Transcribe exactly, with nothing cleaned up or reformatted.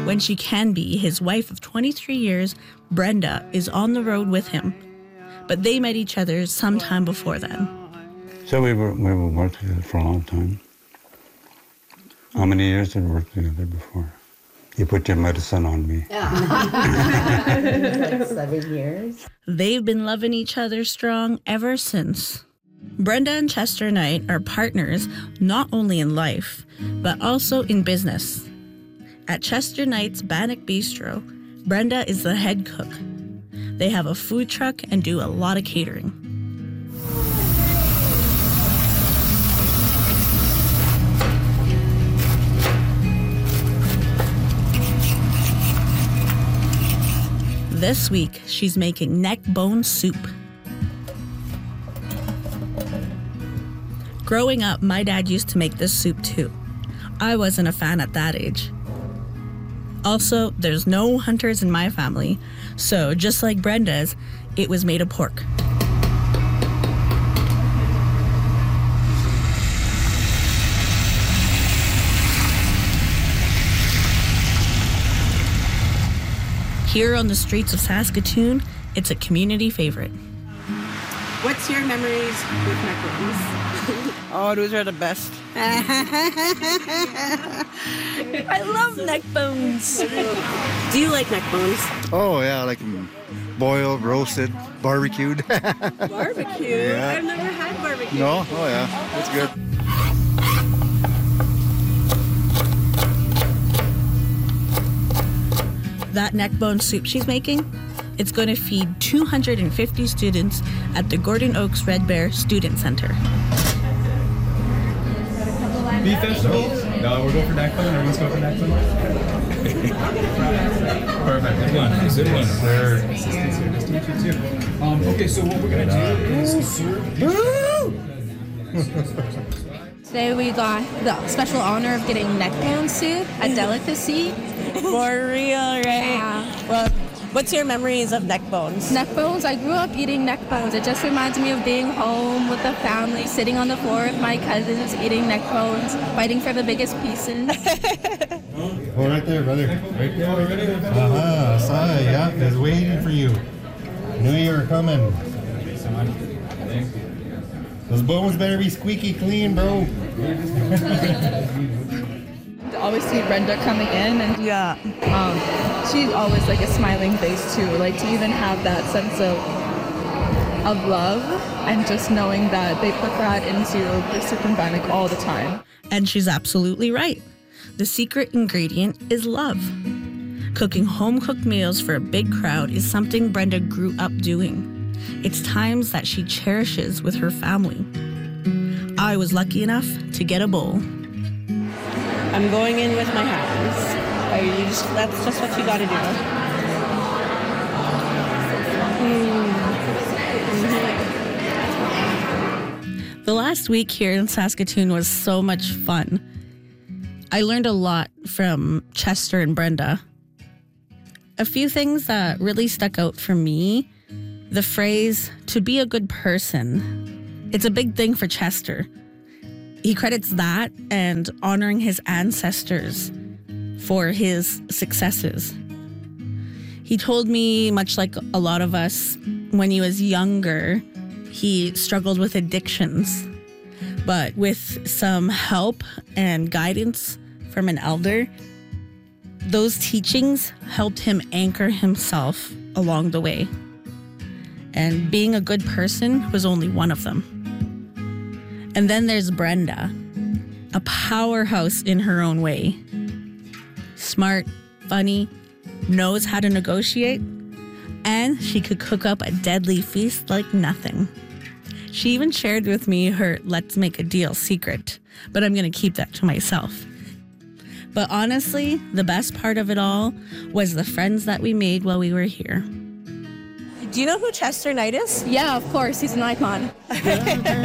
When she can be his wife of twenty-three years, Brenda is on the road with him. But they met each other sometime before then. So we were we were worked together for a long time. How many years did we work together before? You put your medicine on me. Like seven years. They've been loving each other strong ever since. Brenda and Chester Knight are partners not only in life, but also in business. At Chester Knight's Bannock Bistro, Brenda is the head cook. They have a food truck and do a lot of catering. This week, she's making neck bone soup. Growing up, my dad used to make this soup too. I wasn't a fan at that age. Also, there's no hunters in my family, so just like Brenda's, it was made of pork. Here on the streets of Saskatoon, it's a community favorite. What's your memories with neck bones? Oh, those are the best. I love neck bones. Do you like neck bones? Oh, yeah, I like them boiled, roasted, barbecued. Barbecue? Yeah. I've never had barbecue. No? Oh, yeah, that's good. That neck bone soup she's making, it's going to feed two hundred fifty students at the Gordon Oaks Red Bear Student Center. Beef vegetables? No, we're going for neck bone, or let's go for neck bone. Perfect, good one, good one. Sir. Assistants here, nice to meet you too. Um, okay, so what we're going to do is serve... Today we got the special honor of getting neck bone soup, a delicacy. For real, right? Yeah. Well, what's your memories of neck bones? Neck bones, I grew up eating neck bones. It just reminds me of being home with the family, sitting on the floor with my cousins, eating neck bones, fighting for the biggest pieces. Oh, right there, brother. Right there already? Uh-huh, I saw it, yeah. I was waiting for you. Knew you were coming. Thank you so much. Thank you. Those bones better be squeaky clean, bro. Always see Brenda coming in, and yeah, um, she's always like a smiling face too. Like to even have that sense of of love, and just knowing that they put that into the soup and bannock all the time. And she's absolutely right. The secret ingredient is love. Cooking home-cooked meals for a big crowd is something Brenda grew up doing. It's times that she cherishes with her family. I was lucky enough to get a bowl. I'm going in with my hands. Are you just, that's just what you gotta do. Mm. The last week here in Saskatoon was so much fun. I learned a lot from Chester and Brenda. A few things that really stuck out for me, the phrase, to be a good person. It's a big thing for Chester. He credits that and honoring his ancestors for his successes. He told me, much like a lot of us, when he was younger, he struggled with addictions. But with some help and guidance from an elder, those teachings helped him anchor himself along the way. And being a good person was only one of them. And then there's Brenda, a powerhouse in her own way. Smart, funny, knows how to negotiate, and she could cook up a deadly feast like nothing. She even shared with me her let's make a deal secret, but I'm going to keep that to myself. But honestly, the best part of it all was the friends that we made while we were here. Do you know who Chester Knight is? Yeah, of course, he's an icon.